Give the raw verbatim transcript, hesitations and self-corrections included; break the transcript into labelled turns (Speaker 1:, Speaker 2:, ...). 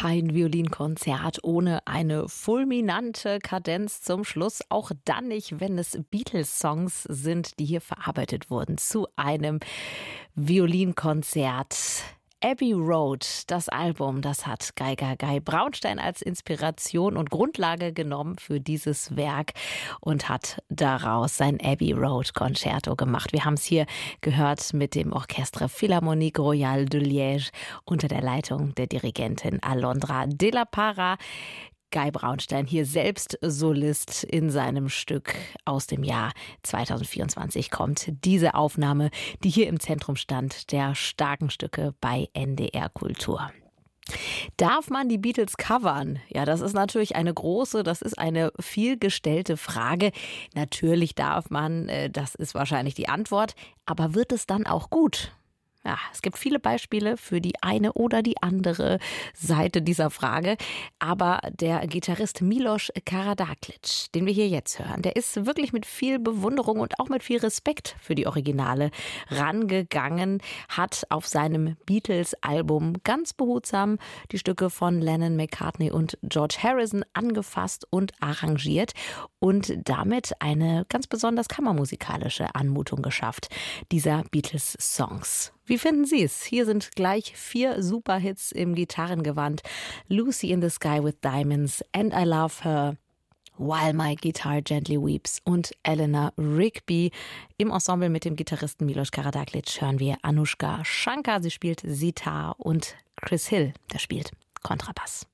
Speaker 1: Kein Violinkonzert ohne eine fulminante Kadenz zum Schluss. Auch dann nicht, wenn es Beatles-Songs sind, die hier verarbeitet wurden zu einem Violinkonzert. Abbey Road, das Album, das hat Geiger Guy Braunstein als Inspiration und Grundlage genommen für dieses Werk und hat daraus sein Abbey Road Concerto gemacht. Wir haben es hier gehört mit dem Orchestre Philharmonique Royale de Liège unter der Leitung der Dirigentin Alondra de la Parra. Guy Braunstein hier selbst Solist in seinem Stück aus dem Jahr zwanzig vierundzwanzig kommt diese Aufnahme, die hier im Zentrum stand, der starken Stücke bei N D R Kultur. Darf man die Beatles covern? Ja, das ist natürlich eine große, das ist eine vielgestellte Frage. Natürlich darf man, das ist wahrscheinlich die Antwort, aber wird es dann auch gut? Ja, es gibt viele Beispiele für die eine oder die andere Seite dieser Frage. Aber der Gitarrist Miloš Karađaklíč, den wir hier jetzt hören, der ist wirklich mit viel Bewunderung und auch mit viel Respekt für die Originale rangegangen, hat auf seinem Beatles-Album ganz behutsam die Stücke von Lennon, McCartney und George Harrison angefasst und arrangiert und damit eine ganz besonders kammermusikalische Anmutung geschafft, dieser Beatles-Songs. Wie finden Sie es? Hier sind gleich vier Superhits im Gitarrengewand. Lucy in the Sky with Diamonds, And I Love Her, While My Guitar Gently Weeps und Eleanor Rigby. Im Ensemble mit dem Gitarristen Miloš Karađaklíč hören wir Anushka Shankar, sie spielt Sitar und Chris Hill, der spielt Kontrabass.